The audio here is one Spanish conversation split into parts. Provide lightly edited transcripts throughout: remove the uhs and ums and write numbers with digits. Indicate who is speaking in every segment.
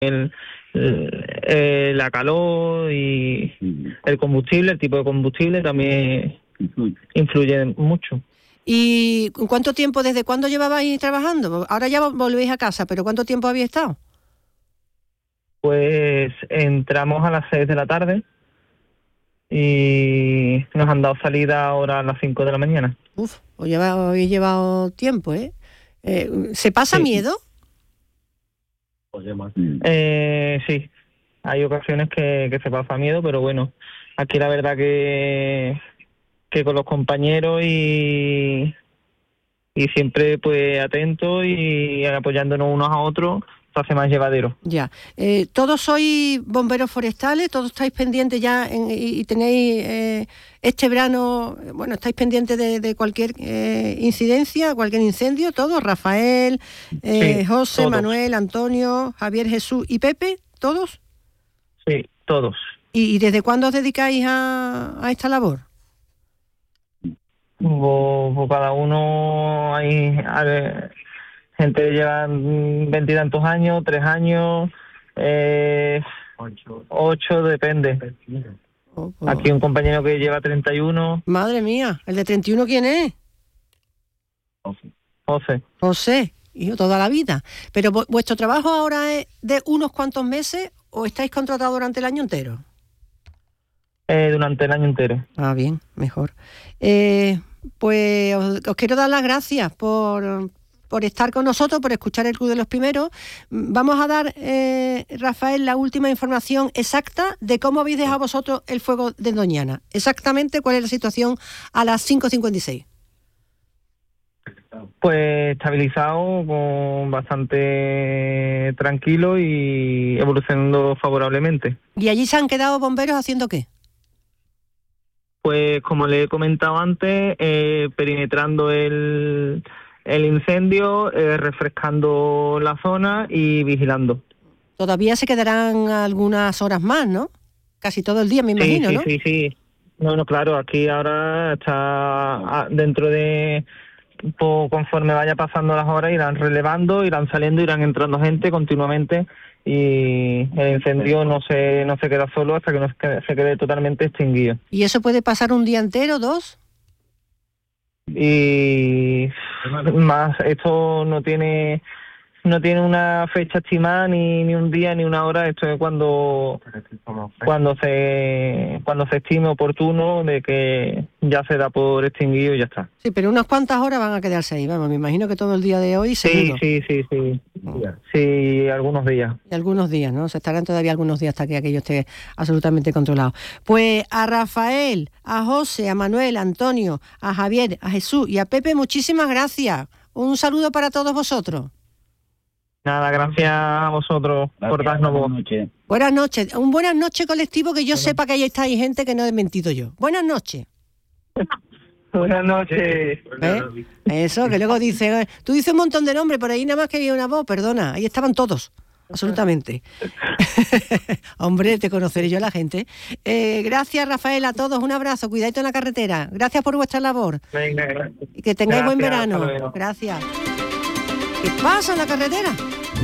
Speaker 1: la calor y el combustible, el tipo de combustible también influye mucho.
Speaker 2: ¿Y cuánto tiempo, desde cuándo llevabais trabajando? Ahora ya volvéis a casa, pero ¿cuánto tiempo habéis estado?
Speaker 1: Pues entramos a las 6 de la tarde y nos han dado salida ahora a las 5 de la mañana.
Speaker 2: Uf, habéis llevado tiempo, ¿eh? ¿Se pasa miedo?
Speaker 1: Sí, hay ocasiones que se pasa miedo, pero bueno, aquí la verdad que con los compañeros y siempre pues atentos y apoyándonos unos a otros, se hace más llevadero.
Speaker 2: Ya. ¿Todos sois bomberos forestales? ¿Todos estáis pendientes ya y tenéis este verano, bueno, estáis pendientes de cualquier incidencia, cualquier incendio? ¿Todos? ¿Rafael,
Speaker 1: Sí,
Speaker 2: José,
Speaker 1: todos.
Speaker 2: Manuel, Antonio, Javier, Jesús y Pepe? ¿Todos?
Speaker 1: Sí, todos.
Speaker 2: ¿Y desde cuándo os dedicáis a esta labor?
Speaker 1: Pues cada uno hay gente que lleva 20 y tantos años, 3 años, 8, depende. Aquí un compañero que lleva 31.
Speaker 2: Madre mía, ¿el de 31 quién es?
Speaker 1: José.
Speaker 2: José, hijo, toda la vida. ¿Pero vuestro trabajo ahora es de unos cuantos meses o estáis contratados durante el año entero?
Speaker 1: Durante el año entero.
Speaker 2: Ah, bien, mejor. Pues os quiero dar las gracias por estar con nosotros, por escuchar el Club de los Primeros. Vamos a dar, Rafael, la última información exacta de cómo habéis dejado vosotros el fuego de Doñana. Exactamente cuál es la situación a las 5:56.
Speaker 1: Pues estabilizado, bastante tranquilo y evolucionando favorablemente.
Speaker 2: ¿Y allí se han quedado bomberos haciendo qué?
Speaker 1: Pues como le he comentado antes, perimetrando el incendio, refrescando la zona y vigilando.
Speaker 2: Todavía se quedarán algunas horas más, ¿no? Casi todo el día, me imagino,
Speaker 1: sí,
Speaker 2: ¿no?
Speaker 1: Sí. No, claro, aquí ahora está dentro de... conforme vaya pasando las horas irán relevando, irán saliendo, irán entrando gente continuamente y el incendio no se queda solo hasta que no se quede totalmente extinguido.
Speaker 2: ¿Y eso puede pasar un día entero, 2?
Speaker 1: Y más, esto no tiene una fecha estimada, ni un día ni una hora. Esto es cuando se estime oportuno de que ya se da por extinguido y ya está.
Speaker 2: Sí, pero unas cuantas horas van a quedarse ahí, vamos, me imagino que todo el día de hoy seguro.
Speaker 1: Sí. Sí, algunos días.
Speaker 2: Y algunos días, ¿no? Se estarán todavía algunos días hasta que aquello esté absolutamente controlado. Pues a Rafael, a José, a Manuel, a Antonio, a Javier, a Jesús y a Pepe, muchísimas gracias. Un saludo para todos vosotros.
Speaker 1: Nada, gracias a vosotros por darnos voz.
Speaker 2: Buenas noches. Un buenas noches colectivo, que yo sepa que ahí está hay gente que no he mentido yo. Buenas noches.
Speaker 1: Buenas noches.
Speaker 2: Eso, que luego dice... Tú dices un montón de nombres, por ahí nada más que había una voz, perdona. Ahí estaban todos, absolutamente. Hombre, te conoceré yo a la gente. Gracias, Rafael, a todos. Un abrazo, cuidadito en la carretera. Gracias por vuestra labor.
Speaker 1: Venga, gracias.
Speaker 2: Y que tengáis buen verano.
Speaker 1: Hasta luego.
Speaker 2: Gracias. ¿Qué pasa en la carretera?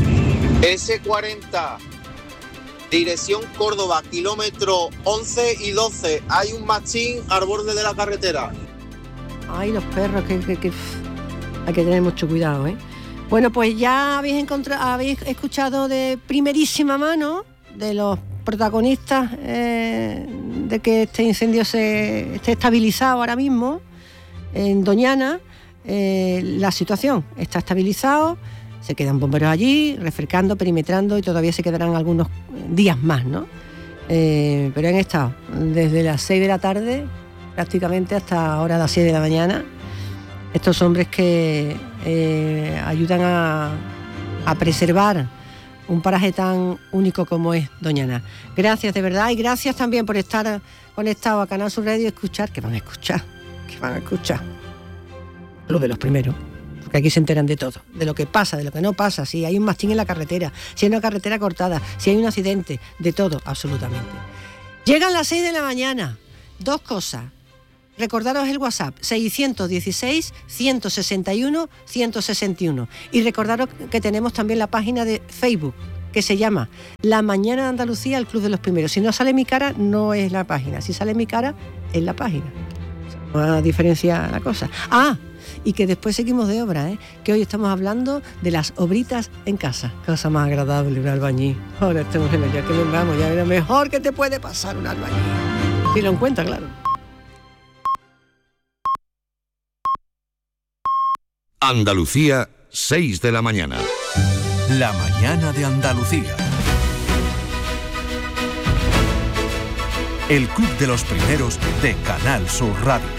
Speaker 3: S40, dirección Córdoba, kilómetro 11 y 12. Hay un machín al borde de la carretera.
Speaker 2: Ay, los perros, que hay que tener mucho cuidado, ¿eh? Bueno, pues ya habéis escuchado de primerísima mano de los protagonistas de que este incendio esté estabilizado ahora mismo en Doñana. La situación está estabilizado, se quedan bomberos allí, refrescando, perimetrando y todavía se quedarán algunos días más, ¿no? Pero han estado desde las 6 de la tarde prácticamente hasta ahora las 7 de la mañana estos hombres que ayudan a preservar un paraje tan único como es Doñana. Gracias de verdad, y gracias también por estar conectado a Canal Sur Radio y escuchar, que van a escuchar lo de los primeros, porque aquí se enteran de todo, de lo que pasa, de lo que no pasa, si hay un mastín en la carretera, si hay una carretera cortada, si hay un accidente, de todo, absolutamente. Llegan las 6 de la mañana, 2 cosas. Recordaros el WhatsApp 616-161-161 y recordaros que tenemos también la página de Facebook, que se llama La Mañana de Andalucía, el Club de los Primeros. Si no sale mi cara, no es la página. Si sale mi cara, es la página. No diferencia la cosa. Y que después seguimos de obra, que hoy estamos hablando de las obritas en casa. Cosa más agradable, un albañil. Ahora estamos en el día que nos vamos, ya es lo mejor que te puede pasar un albañil. Si lo encuentra, claro.
Speaker 4: Andalucía, 6 de la mañana.
Speaker 5: La mañana de Andalucía. El Club de los Primeros de Canal Sur Radio.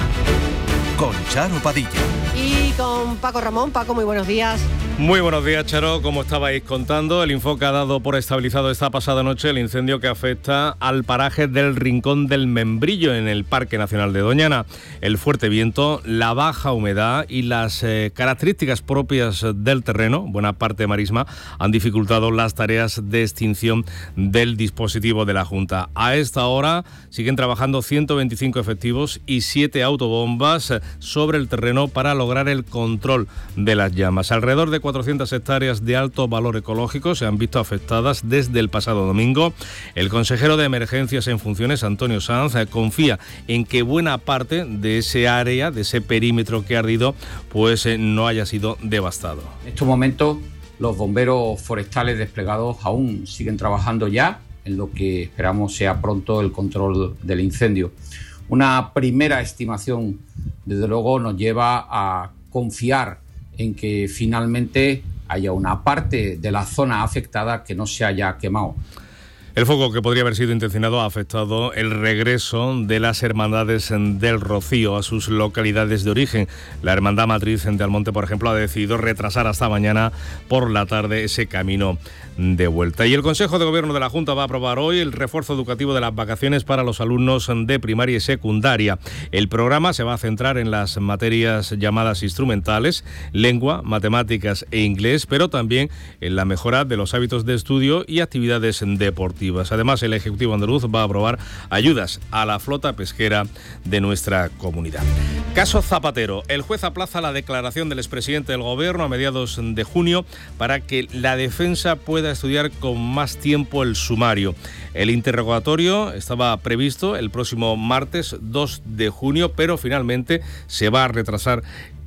Speaker 5: Con Charo Padilla.
Speaker 2: Y con Paco Ramón. Paco, muy buenos días.
Speaker 6: Muy buenos días, Charo. Como estabais contando, el Infoca ha dado por estabilizado esta pasada noche el incendio que afecta al paraje del Rincón del Membrillo en el Parque Nacional de Doñana. El fuerte viento, la baja humedad y las características propias del terreno, buena parte de marisma, han dificultado las tareas de extinción del dispositivo de la Junta. A esta hora siguen trabajando 125 efectivos y 7 autobombas sobre el terreno para lograr el control de las llamas. Alrededor de 400 hectáreas de alto valor ecológico se han visto afectadas desde el pasado domingo. El consejero de Emergencias en funciones, Antonio Sanz, confía en que buena parte de ese área, de ese perímetro que ha ardido, pues no haya sido devastado.
Speaker 7: En estos momentos, los bomberos forestales desplegados aún siguen trabajando ya en lo que esperamos sea pronto el control del incendio. Una primera estimación, desde luego, nos lleva a confiar en que finalmente haya una parte de la zona afectada que no se haya quemado.
Speaker 6: El fuego, que podría haber sido intencionado, ha afectado el regreso de las hermandades del Rocío a sus localidades de origen. La hermandad matriz de Almonte, por ejemplo, ha decidido retrasar hasta mañana por la tarde ese camino de vuelta. Y el Consejo de Gobierno de la Junta va a aprobar hoy el refuerzo educativo de las vacaciones para los alumnos de primaria y secundaria. El programa se va a centrar en las materias llamadas instrumentales, lengua, matemáticas e inglés, pero también en la mejora de los hábitos de estudio y actividades deportivas. Además, el Ejecutivo andaluz va a aprobar ayudas a la flota pesquera de nuestra comunidad. Caso Zapatero. El juez aplaza la declaración del expresidente del Gobierno a mediados de junio para que la defensa pueda estudiar con más tiempo el sumario. El interrogatorio estaba previsto el próximo martes 2 de junio, pero finalmente se va a retrasar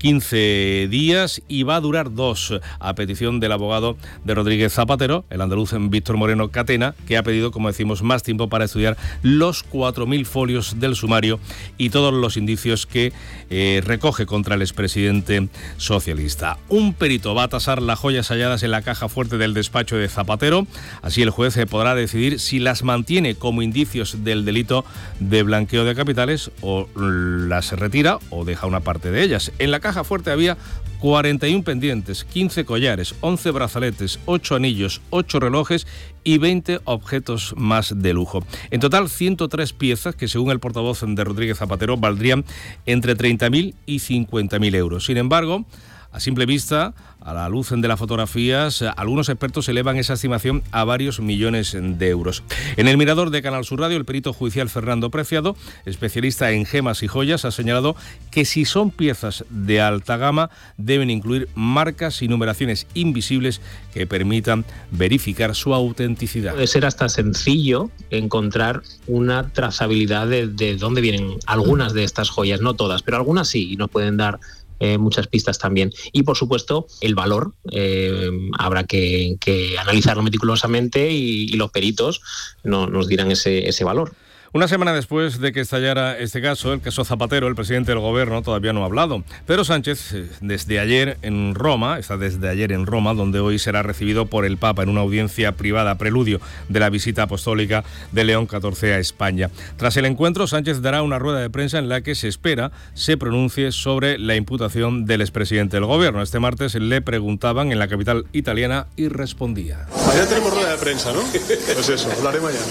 Speaker 6: 15 días y va a durar 2, a petición del abogado de Rodríguez Zapatero, el andaluz Víctor Moreno Catena, que ha pedido, como decimos, más tiempo para estudiar los 4.000 folios del sumario y todos los indicios que recoge contra el expresidente socialista. Un perito va a tasar las joyas halladas en la caja fuerte del despacho de Zapatero. Así el juez podrá decidir si las mantiene como indicios del delito de blanqueo de capitales o las retira o deja una parte de ellas. En la caja fuerte había 41 pendientes, 15 collares, 11 brazaletes, 8 anillos, 8 relojes y 20 objetos más de lujo. En total, 103 piezas que, según el portavoz de Rodríguez Zapatero, valdrían entre 30.000 y 50.000 euros. Sin embargo, a simple vista, a la luz de las fotografías, algunos expertos elevan esa estimación a varios millones de euros. En el Mirador de Canal Sur Radio, el perito judicial Fernando Preciado, especialista en gemas y joyas, ha señalado que si son piezas de alta gama, deben incluir marcas y numeraciones invisibles que permitan verificar su autenticidad.
Speaker 8: Puede ser hasta sencillo encontrar una trazabilidad de dónde vienen algunas de estas joyas, no todas, pero algunas sí, y nos pueden dar muchas pistas también. Y por supuesto el valor, habrá que analizarlo meticulosamente y los peritos nos dirán ese valor.
Speaker 6: Una semana después de que estallara este caso, el caso Zapatero, el presidente del Gobierno todavía no ha hablado. Pedro Sánchez, desde ayer en Roma, donde hoy será recibido por el Papa en una audiencia privada, preludio de la visita apostólica de León XIV a España. Tras el encuentro, Sánchez dará una rueda de prensa en la que se espera se pronuncie sobre la imputación del expresidente del Gobierno. Este martes le preguntaban en la capital italiana y respondía.
Speaker 9: Mañana tenemos rueda de prensa, ¿no? Pues eso, hablaré mañana.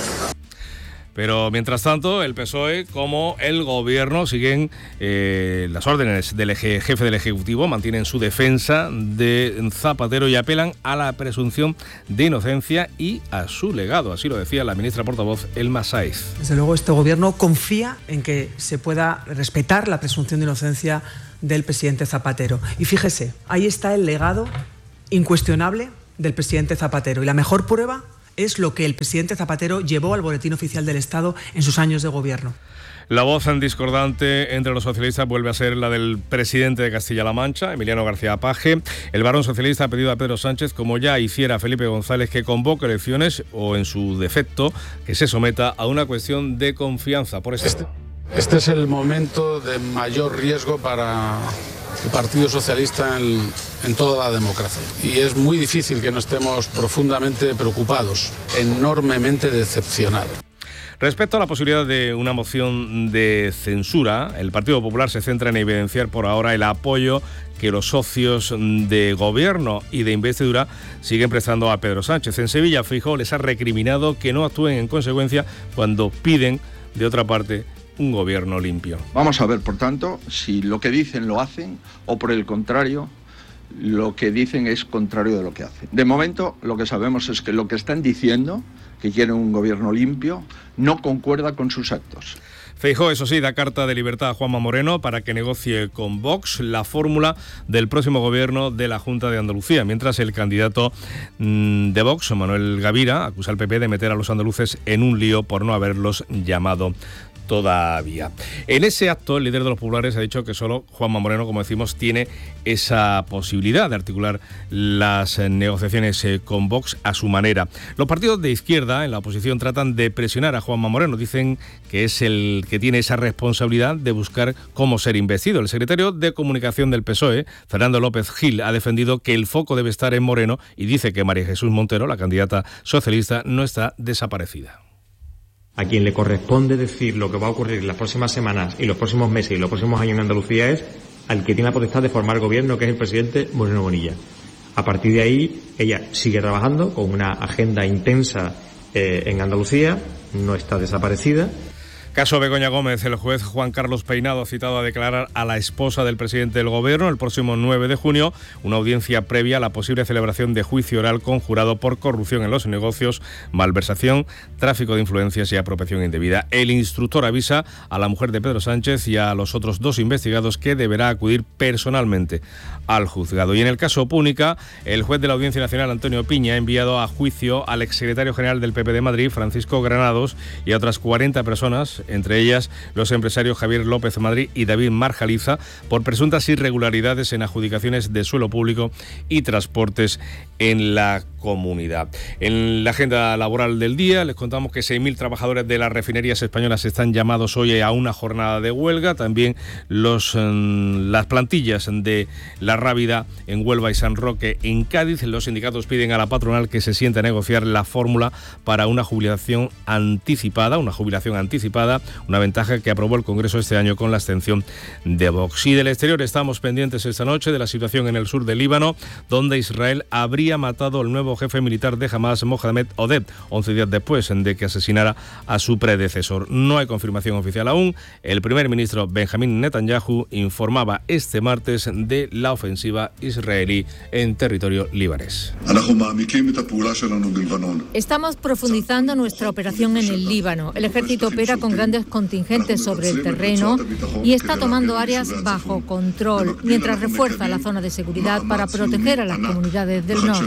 Speaker 6: Pero mientras tanto, el PSOE como el Gobierno siguen las órdenes del jefe del Ejecutivo, mantienen su defensa de Zapatero y apelan a la presunción de inocencia y a su legado. Así lo decía la ministra portavoz Elma Sáez.
Speaker 10: Desde luego, este Gobierno confía en que se pueda respetar la presunción de inocencia del presidente Zapatero. Y fíjese, ahí está el legado incuestionable del presidente Zapatero. Y la mejor prueba es lo que el presidente Zapatero llevó al Boletín Oficial del Estado en sus años de gobierno.
Speaker 6: La voz discordante entre los socialistas vuelve a ser la del presidente de Castilla-La Mancha, Emiliano García Paje. El varón socialista ha pedido a Pedro Sánchez, como ya hiciera Felipe González, que convoque elecciones o, en su defecto, que se someta a una cuestión de confianza. Por eso
Speaker 11: Este es el momento de mayor riesgo para el Partido Socialista en toda la democracia. Y es muy difícil que no estemos profundamente preocupados, enormemente decepcionados.
Speaker 6: Respecto a la posibilidad de una moción de censura, el Partido Popular se centra en evidenciar por ahora el apoyo que los socios de gobierno y de investidura siguen prestando a Pedro Sánchez. En Sevilla, Feijóo les ha recriminado que no actúen en consecuencia cuando piden, de otra parte, un gobierno limpio.
Speaker 12: Vamos a ver, por tanto, si lo que dicen lo hacen o, por el contrario, lo que dicen es contrario de lo que hacen. De momento, lo que sabemos es que lo que están diciendo, que quieren un gobierno limpio, no concuerda con sus actos.
Speaker 6: Feijóo, eso sí, da carta de libertad a Juanma Moreno para que negocie con Vox la fórmula del próximo gobierno de la Junta de Andalucía, mientras el candidato de Vox, Manuel Gavira, acusa al PP de meter a los andaluces en un lío por no haberlos llamado todavía. En ese acto, el líder de los populares ha dicho que solo Juanma Moreno, como decimos, tiene esa posibilidad de articular las negociaciones con Vox a su manera. Los partidos de izquierda en la oposición tratan de presionar a Juanma Moreno. Dicen que es el que tiene esa responsabilidad de buscar cómo ser investido. El secretario de Comunicación del PSOE, Fernando López Gil, ha defendido que el foco debe estar en Moreno y dice que María Jesús Montero, la candidata socialista, no está desaparecida.
Speaker 13: A quien le corresponde decir lo que va a ocurrir en las próximas semanas y los próximos meses y los próximos años en Andalucía es al que tiene la potestad de formar gobierno, que es el presidente Moreno Bonilla. A partir de ahí, ella sigue trabajando con una agenda intensa en Andalucía, no está desaparecida.
Speaker 6: Caso Begoña Gómez, el juez Juan Carlos Peinado ha citado a declarar a la esposa del presidente del Gobierno el próximo 9 de junio, una audiencia previa a la posible celebración de juicio oral con jurado por corrupción en los negocios, malversación, tráfico de influencias y apropiación indebida. El instructor avisa a la mujer de Pedro Sánchez y a los otros dos investigados que deberá acudir personalmente al juzgado. Y en el caso Púnica, el juez de la Audiencia Nacional, Antonio Piña, ha enviado a juicio al exsecretario general del PP de Madrid, Francisco Granados, y a otras 40 personas, entre ellas los empresarios Javier López Madrid y David Marjaliza, por presuntas irregularidades en adjudicaciones de suelo público y transportes en la comunidad. En la agenda laboral del día les contamos que 6.000 trabajadores de las refinerías españolas están llamados hoy a una jornada de huelga. También las plantillas de La Rábida en Huelva y San Roque en Cádiz. Los sindicatos piden a la patronal que se siente a negociar la fórmula para una jubilación anticipada, una ventaja que aprobó el Congreso este año con la abstención de Vox. Y del exterior estamos pendientes esta noche de la situación en el sur del Líbano, donde Israel habría matado al nuevo jefe militar de Hamás, Mohamed Oded, 11 días después de que asesinara a su predecesor. No hay confirmación oficial aún. El primer ministro Benjamín Netanyahu informaba este martes de la ofensiva israelí en territorio libanés.
Speaker 14: Estamos profundizando nuestra operación en el Líbano. El ejército opera con grandes contingentes sobre el terreno y está tomando áreas bajo control, mientras refuerza la zona de seguridad para proteger a las comunidades del norte.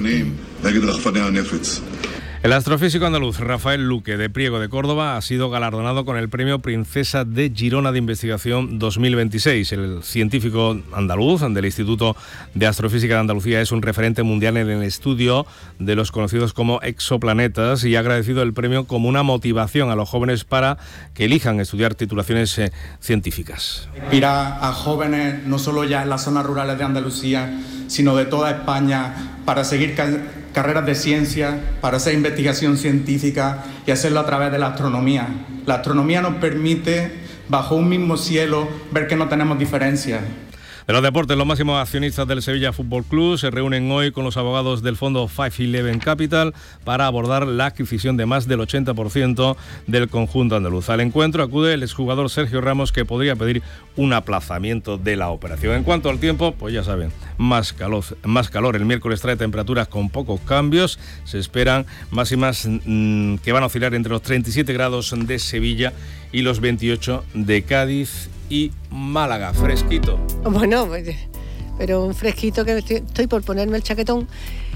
Speaker 6: El astrofísico andaluz Rafael Luque, de Priego de Córdoba, ha sido galardonado con el Premio Princesa de Girona de Investigación 2026. El científico andaluz del Instituto de Astrofísica de Andalucía es un referente mundial en el estudio de los conocidos como exoplanetas y ha agradecido el premio como una motivación a los jóvenes para que elijan estudiar titulaciones científicas.
Speaker 15: Inspira a jóvenes no solo ya en las zonas rurales de Andalucía, sino de toda España, para seguir carreras de ciencia, para hacer investigación científica y hacerlo a través de la astronomía. La astronomía nos permite, bajo un mismo cielo, ver que no tenemos diferencias.
Speaker 6: De los deportes, los máximos accionistas del Sevilla Fútbol Club se reúnen hoy con los abogados del fondo 511 Capital para abordar la adquisición de más del 80% del conjunto andaluz. Al encuentro acude el exjugador Sergio Ramos, que podría pedir un aplazamiento de la operación. En cuanto al tiempo, pues ya saben, más calor. El miércoles trae temperaturas con pocos cambios. Se esperan máximas que van a oscilar entre los 37 grados de Sevilla y los 28 de Cádiz y Málaga. Fresquito.
Speaker 2: Bueno, pero un fresquito que estoy por ponerme el chaquetón.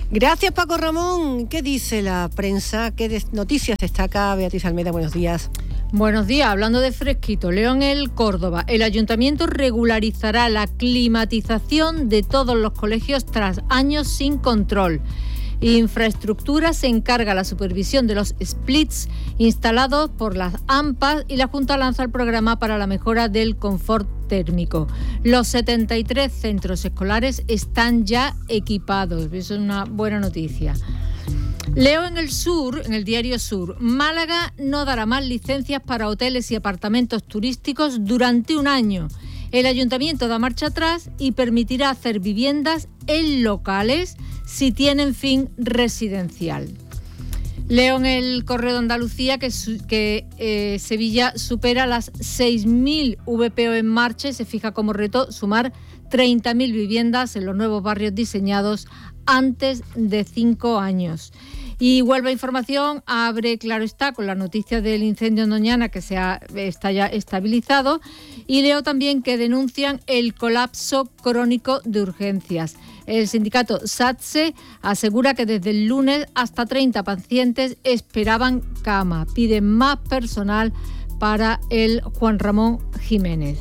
Speaker 2: Gracias, Paco Ramón. ¿Qué dice la prensa? ¿Qué noticias destaca Beatriz Almeida? Buenos días.
Speaker 14: Buenos días, hablando de fresquito, leo en el Córdoba, el ayuntamiento regularizará la climatización de todos los colegios tras años sin control. Infraestructura se encarga la supervisión de los splits instalados por las AMPAs y la Junta lanza el programa para la mejora del confort térmico. Los 73 centros escolares están ya equipados, eso es una buena noticia. Leo en el Sur, en el diario Sur, Málaga no dará más licencias para hoteles y apartamentos turísticos durante un año. El ayuntamiento da marcha atrás y permitirá hacer viviendas en locales si tienen fin residencial. Leo en el Correo de Andalucía que Sevilla supera las 6.000 VPO en marcha y se fija como reto sumar 30.000 viviendas en los nuevos barrios diseñados antes de 5 años. Y Huelva Información abre, claro está, con la noticia del incendio en Doñana que está ya estabilizado. Y leo también que denuncian el colapso crónico de urgencias. El sindicato SATSE asegura que desde el lunes hasta 30 pacientes esperaban cama. Piden más personal para el Juan Ramón Jiménez.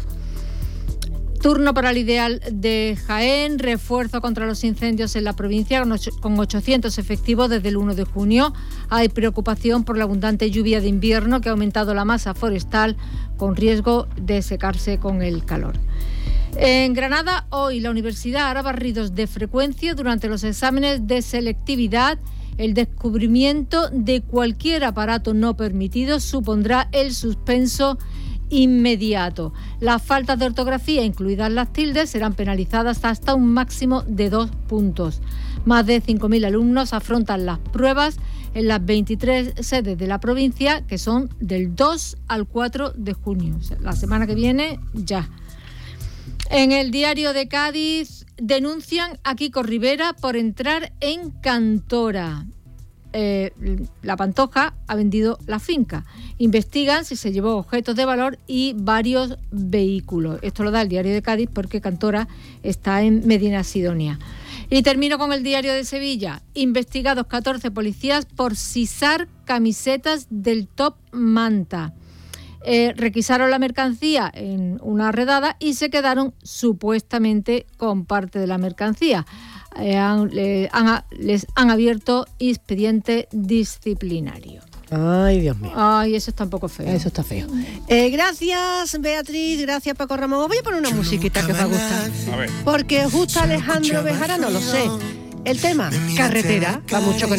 Speaker 14: Turno para el Ideal de Jaén, refuerzo contra los incendios en la provincia con 800 efectivos desde el 1 de junio. Hay preocupación por la abundante lluvia de invierno que ha aumentado la masa forestal con riesgo de secarse con el calor. En Granada, hoy la universidad hará barridos de frecuencia durante los exámenes de selectividad. El descubrimiento de cualquier aparato no permitido supondrá el suspenso inmediato. Las faltas de ortografía, incluidas las tildes, serán penalizadas hasta un máximo de 2 puntos. Más de 5.000 alumnos afrontan las pruebas en las 23 sedes de la provincia, que son del 2 al 4 de junio. O sea, la semana que viene ya. En el Diario de Cádiz denuncian a Kiko Rivera por entrar en Cantora. La Pantoja ha vendido la finca. Investigan si se llevó objetos de valor y varios vehículos. Esto lo da el Diario de Cádiz porque Cantora está en Medinasidonia. Y termino con el Diario de Sevilla. Investigados 14 policías por sisar camisetas del Top Manta. Requisaron la mercancía en una redada y se quedaron supuestamente con parte de la mercancía. Les han abierto expediente disciplinario.
Speaker 2: Ay, Dios mío.
Speaker 14: Ay, eso está un poco feo.
Speaker 2: Eso está feo. Gracias, Beatriz. Gracias, Paco Ramón. Os voy a poner una musiquita que os va a gustar.
Speaker 6: A ver.
Speaker 2: Porque os gusta Alejandro Bejarano, lo sé. El tema, carretera, va mucho con